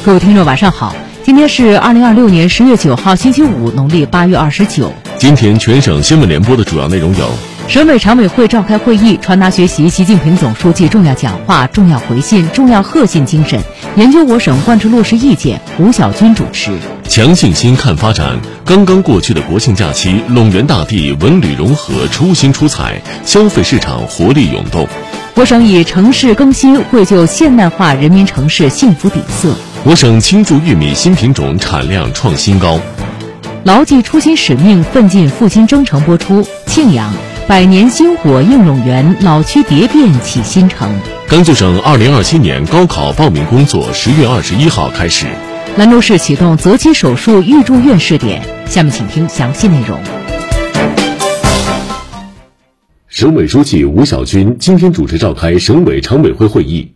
各位听众晚上好，今天是2026年10月9号星期五，农历8月29。 今天全省新闻联播的主要内容有： 省委常委会召开会议，传达学习习近平总书记重要讲话、重要回信、重要贺信精神，研究我省贯彻落实意见。吴晓军主持。 强信心看发展。刚刚过去的国庆假期，陇源大地文旅融合，出新出彩，消费市场活力涌动。 我省以城市更新绘就现代化人民城市幸福底色。 我省青贮玉米新品种产量创新高。 牢记初心使命，奋进复兴征程播出。庆阳100年星火映陇源，老区蝶变起新城。 甘肃省2027年高考报名工作10月21号开始。 兰州市启动择期手术预住院试点。下面请听详细内容。 省委书记吴晓军今天主持召开省委常委会会议，